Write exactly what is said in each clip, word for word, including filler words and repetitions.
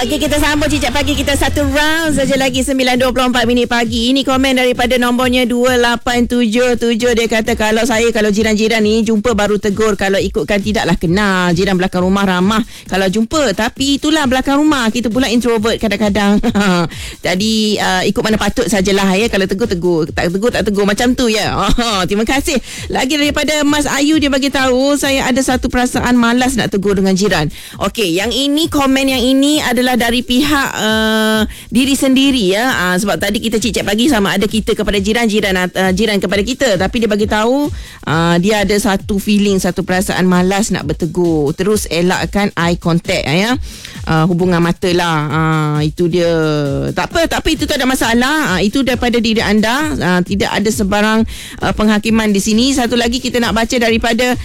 Okey, kita sambung Cicak Pagi kita satu round saja lagi. Sembilan dua puluh empat minit pagi. Ini komen daripada nombornya dua lapan tujuh tujuh. Dia kata kalau saya, kalau jiran-jiran ni jumpa baru tegur. Kalau ikutkan tidaklah kenal. Jiran belakang rumah ramah kalau jumpa. Tapi itulah belakang rumah. Kita pula introvert kadang-kadang. Jadi uh, ikut mana patut sajalah ya. Kalau tegur-tegur, tak tegur tak tegur, macam tu ya. Oh, terima kasih. Lagi daripada Mas Ayu, dia bagi tahu saya ada satu perasaan malas nak tegur dengan jiran. Okey, yang ini, komen yang ini adalah dari pihak uh, diri sendiri ya. Uh, sebab tadi kita cicak pagi sama ada kita kepada jiran, jiran uh, jiran kepada kita. Tapi dia bagi tahu uh, dia ada satu feeling, satu perasaan malas nak bertegur. Terus elakkan eye contact ya. Uh, hubungan mata lah. Uh, itu dia. Tak apa, tapi itu tak ada masalah. Uh, itu daripada diri anda. Uh, tidak ada sebarang uh, penghakiman di sini. Satu lagi kita nak baca daripada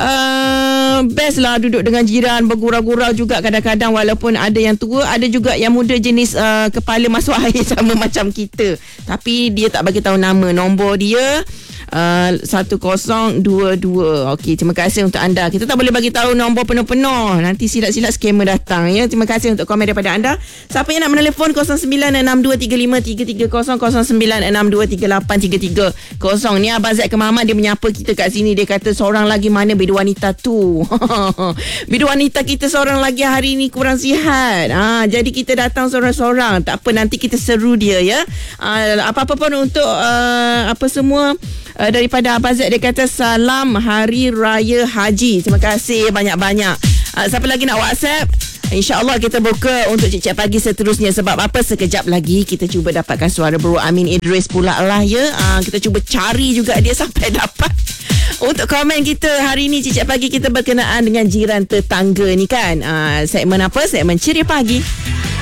uh, best lah duduk dengan jiran, bergurau-gurau juga kadang-kadang, walaupun ada yang tua, ada juga yang muda jenis uh, kepala masuk air sama macam kita. Tapi dia tak bagi tahu nama. Nombor dia Uh, satu kosong dua dua. Okey, terima kasih untuk anda. Kita tak boleh bagi tahu nombor penuh-penuh. Nanti silap-silap scammer datang ya. Terima kasih untuk komen daripada anda. Siapa yang nak menelefon kosong sembilan enam dua tiga lima tiga tiga kosong kosong sembilan enam dua tiga lapan tiga tiga kosong. Ni Abang Zaid ke Mamat, dia menyapa kita kat sini. Dia kata seorang lagi mana bidu wanita tu. Bidu wanita kita seorang lagi hari ni kurang sihat. Ha, jadi kita datang seorang-seorang. Tak apa, nanti kita seru dia ya. Ha, apa-apa pun untuk uh, apa semua Uh, daripada Abang Zaid, dia kata salam Hari Raya Haji. Terima kasih banyak-banyak. Uh, siapa lagi nak WhatsApp? InsyaAllah kita buka untuk Cicak Pagi seterusnya. Sebab apa, sekejap lagi kita cuba dapatkan suara Bro Amin Idris pula lah ya. Uh, kita cuba cari juga dia sampai dapat. Untuk komen kita hari ni Cicak Pagi kita berkenaan dengan jiran tetangga ni kan. Uh, segmen apa? Segmen Ceria Pagi.